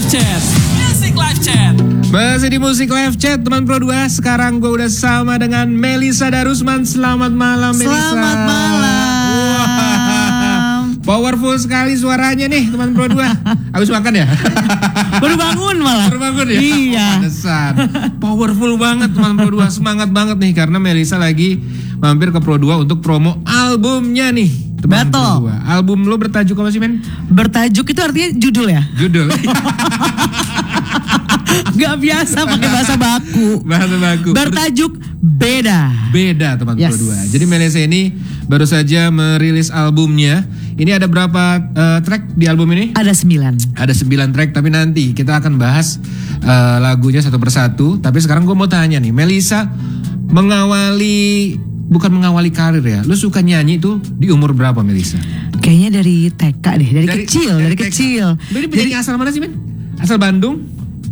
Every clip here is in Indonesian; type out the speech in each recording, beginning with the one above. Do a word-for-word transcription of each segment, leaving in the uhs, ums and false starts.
Chat, Music Live Chat. Masih di Musik Live Chat teman Pro dua. Sekarang gue udah sama dengan Melisa Darusman. Selamat malam Melisa. Selamat malam. Wah, powerful sekali suaranya nih teman Pro dua. Habis makan ya? Baru bangun malah. Baru bangun ya? Iya. Oh, pantesan. Powerful banget teman Pro dua. Semangat banget nih karena Melisa lagi mampir ke Pro dua untuk promo albumnya nih. Teman Betul. Pro dua. Album lo bertajuk apa sih men? Bertajuk itu artinya judul ya? Judul. Gak biasa pakai bahasa baku. Bahasa baku. Bertajuk Beda. Beda teman Yes. Pro dua. Jadi Melisa ini baru saja merilis albumnya. Ini ada berapa uh, track di album ini? Ada sembilan. Ada sembilan track, tapi nanti kita akan bahas uh, lagunya satu persatu. Tapi sekarang gue mau tanya nih, Melisa mengawali, bukan mengawali karir ya, lu suka nyanyi tuh di umur berapa Melisa? Kayaknya dari T K deh, dari, kecil, dari, T K. kecil. Jadi penyanyi asal mana sih men? Asal Bandung?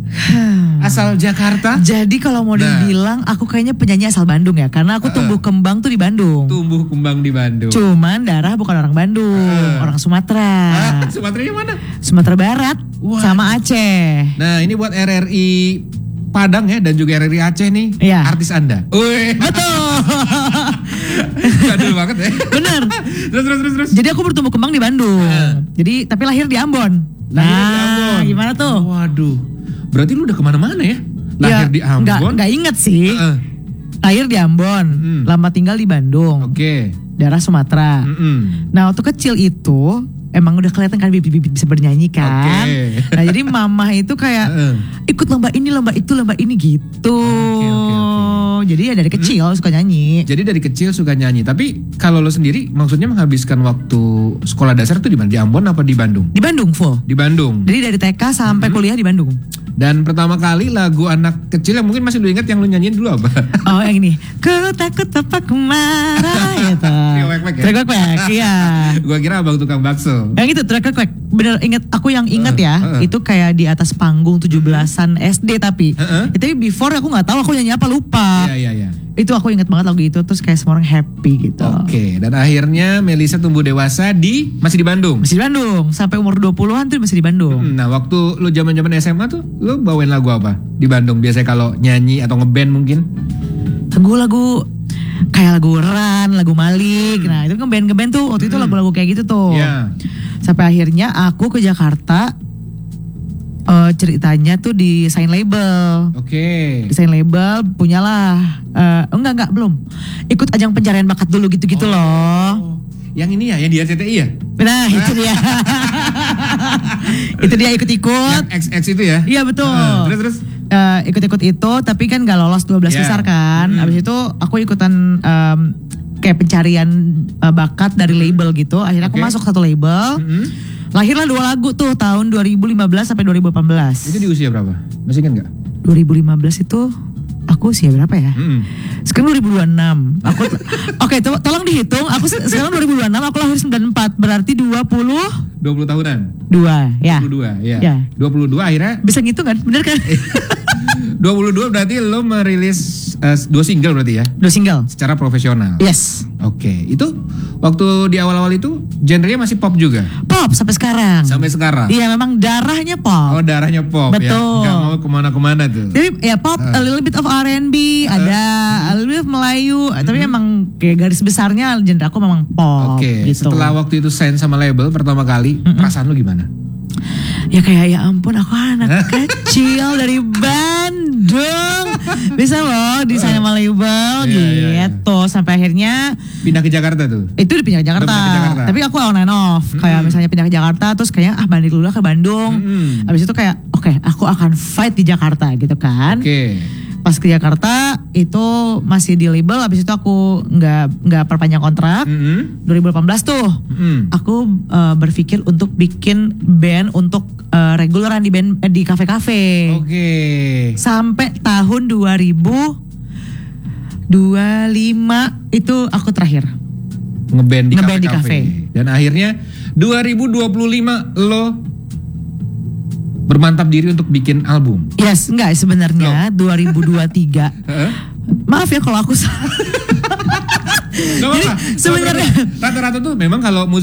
Asal Jakarta? Jadi kalau mau Nah. dibilang aku kayaknya penyanyi asal Bandung ya, karena aku tumbuh kembang tuh di Bandung. Tumbuh kembang di Bandung. Cuman darah bukan orang Bandung, Uh. orang Sumatera. Ah, Sumateranya mana? Sumatera Barat Wah. sama Aceh. Nah ini buat R R I Padang ya dan juga R R I Aceh nih, Iya. artis Anda. Wih, Betul. jadul banget ya. Bener. Terus terus terus terus. Jadi aku bertumbuh kembang di Bandung. Uh. Jadi tapi lahir di Ambon. Lahir di Nah, Ambon. gimana tuh? Waduh, berarti lu udah kemana-mana ya? Lahir Ya, di Ambon. Nggak, nggak inget sih. Heeh. Lahir di Ambon, Hmm. lama tinggal di Bandung, Oke. daerah Sumatera. Mm-mm. Nah waktu kecil itu emang udah kelihatan kan bibit-bibit bisa bernyanyi kan. Oke. Nah jadi mama itu kayak Heeh. ikut lomba ini, lomba itu, lomba ini gitu. Oke, oke, oke. Jadi ya dari kecil suka nyanyi. Jadi dari kecil suka nyanyi. Tapi kalau lo sendiri, maksudnya menghabiskan waktu sekolah dasar tuh di mana? Di Ambon apa di Bandung? Di Bandung full. Di Bandung. Jadi dari T K sampai kuliah di Bandung. Dan pertama kali lagu anak kecil yang mungkin masih lu ingat yang lu nyanyiin dulu apa? Oh yang ini. Ku takut apa ku marah gitu. Trio Wek-Wek ya? Trio Wek-Wek, iya. Gua kira abang tukang bakso. Yang itu Trio Wek-Wek. Bener inget, aku yang inget Uh, ya. uh. Itu kayak di atas panggung tujuh belasan S D tapi. Uh-uh. Ya, tapi before aku gak tahu aku nyanyi apa, lupa. Iya iya iya. Itu aku inget banget lagu itu. Terus kayak semua orang happy gitu. Oke, dan akhirnya Melisa tumbuh dewasa di masih di Bandung. Masih di Bandung. Sampai umur dua puluhan tuh masih di Bandung. Hmm, Nah, waktu lu zaman-zaman S M A tuh lu bawain lagu apa di Bandung? Biasanya kalau nyanyi atau ngeband mungkin? Lagu-lagu kayak lagu Ran, lagu Malik. Nah itu kan band-ngeband tuh. Waktu itu Hmm. lagu-lagu kayak gitu tuh. Iya. Sampai akhirnya aku ke Jakarta. eh, ceritanya tuh di sign label. Oke. Desain label punyalah. eh, enggak enggak belum. Ikut ajang pencarian bakat dulu gitu-gitu Oh. loh. Yang ini ya, yang di R C T I ya? Nah itu dia. Itu dia ikut-ikut. Yang X X itu ya? Iya betul. Heeh, terus terus. Eh, ikut-ikut itu tapi kan gak lolos dua belas Ya. besar kan. Hmm. Habis itu aku ikutan em, kayak pencarian eh, bakat dari label gitu. Akhirnya aku Oke. masuk satu label. Mm-mm. Lahirlah dua lagu tuh tahun dua ribu lima belas sampai dua ribu delapan belas. Itu di usia berapa? Masih ingat nggak? dua ribu lima belas itu aku usia berapa ya? Mm-mm. Sekarang dua ribu dua puluh enam. Aku Oke, to- tolong dihitung. Aku se- sekarang dua ribu dua puluh enam, aku lahir sembilan puluh empat. Berarti dua puluh dua puluh tahunan. dua, ya. dua puluh dua, ya. Ya. dua puluh dua akhirnya Bisa ngitung kan? Bener kan? dua puluh dua berarti lo merilis eh, dua single berarti ya? Dua single. Secara profesional. Yes. Oke, itu waktu di awal-awal itu genrenya masih pop juga? Pop sampai sekarang. Sampai sekarang? Iya, memang darahnya pop. Oh, darahnya pop ya? Betul. Nggak mau kemana-kemana tuh? Jadi ya pop, a little bit of R and B, ada a little bit of Melayu, tapi emang kayak garis besarnya genre aku memang pop. Oke, gitu. setelah waktu itu sign sama label pertama kali, perasaan lu gimana? Ya kayak ya ampun aku anak kecil dari Bandung bisa loh desain sama label Iya, iya, iya. gitu. Sampai akhirnya Pindah ke Jakarta tuh? itu di pindah ke Jakarta. Udah pindah ke Jakarta. Tapi aku on and off. Kayak misalnya pindah ke Jakarta terus kayak ah balik dulu lah ke Bandung. Mm-mm. Habis itu kayak oke aku akan fight di Jakarta gitu kan. Oke. Pas ke Jakarta itu masih di label. Habis itu aku nggak nggak perpanjang kontrak. Mm-mm. dua ribu delapan belas tuh Mm-mm. aku uh, berpikir untuk bikin band untuk uh, reguleran di band eh, di kafe-kafe. Oke. Sampai tahun dua ribu dua puluh lima itu aku terakhir. Ngeband di Ngeband di kafe-kafe. kafe. Dan akhirnya dua ribu dua puluh lima lo bermantap diri untuk bikin album. Yes, enggak sebenarnya dua ribu dua puluh tiga. Heeh. Maaf ya kalau aku salah. Gak apa-apa. Sebenarnya rata-rata tuh memang kalau